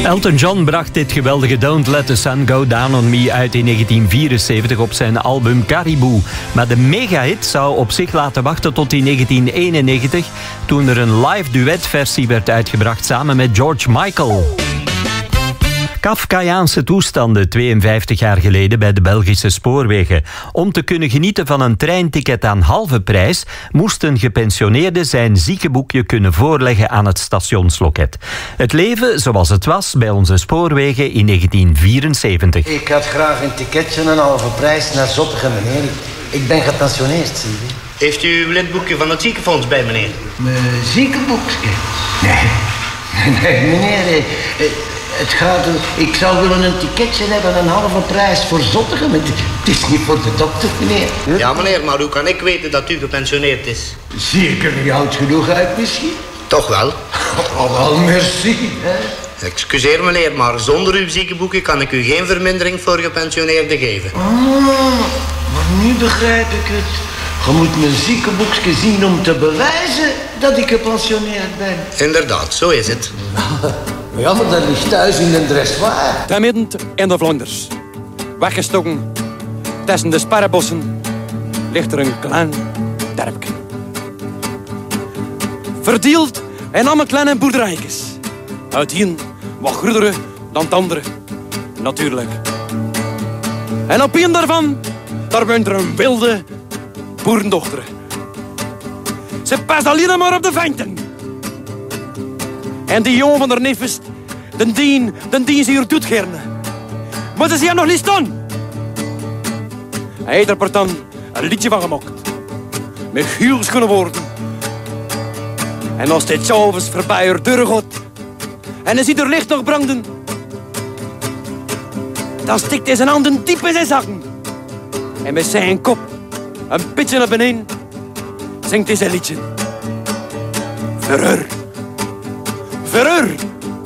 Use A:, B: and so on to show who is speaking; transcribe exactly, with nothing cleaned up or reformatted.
A: Elton John bracht dit geweldige Don't Let the Sun Go Down on Me uit in negentien vierenzeventig op zijn album Caribou. Maar de megahit zou op zich laten wachten tot in negentien eenennegentig, toen er een live duetversie werd uitgebracht samen met George Michael. Kafkaiaanse toestanden tweeënvijftig jaar geleden bij de Belgische spoorwegen. Om te kunnen genieten van een treinticket aan halve prijs moest een gepensioneerde zijn ziekenboekje kunnen voorleggen aan het stationsloket. Het leven zoals het was bij onze spoorwegen in negentien vierenzeventig.
B: Ik had graag een ticketje een halve prijs naar Zottegem, meneer. Ik ben gepensioneerd, zie je.
C: Heeft u uw lidboekje van het ziekenfonds bij, meneer?
B: Mijn ziekenboekje? Nee. Nee, meneer... Eh, Het gaat er, ik zou willen een ticketje hebben, een halve prijs voor Zottegem. Het, het is niet voor de dokter, meneer. Huh?
C: Ja, meneer, maar hoe kan ik weten dat u gepensioneerd is?
B: Zie ik er niet oud genoeg uit, misschien?
C: Toch wel.
B: Oh, wel, merci. Hè?
C: Excuseer, meneer, maar zonder uw ziekenboekje kan ik u geen vermindering voor gepensioneerden geven.
B: Ah, maar nu begrijp ik het. Je moet mijn ziekenboekje zien om te bewijzen dat ik gepensioneerd ben.
C: Inderdaad, zo is het.
B: Ja, maar dat ligt thuis in een dressoir.
D: Daar midden in de Vlaanders, weggestoken tussen de sparrenbossen, ligt er een klein terpje. Verdeeld in allemaal kleine boerderijtjes. Uit hier wat groenere dan het andere, natuurlijk. En op een daarvan, daar woont er een wilde boerendochter. Ze past alleen maar op de venten. En die jongen van haar neef is, den dien, den dien ze hier doet gerne. Maar ze is hier nog niet staan. Hij heeft er dan een liedje van gemaakt. Met gielschoenen woorden. En als dit s'avonds voorbij haar deur gaat, en hij ziet er licht nog branden, dan stikt hij zijn handen diep in zijn zakken. En met zijn kop een beetje naar beneden zingt hij zijn liedje. Verheur. Verheur.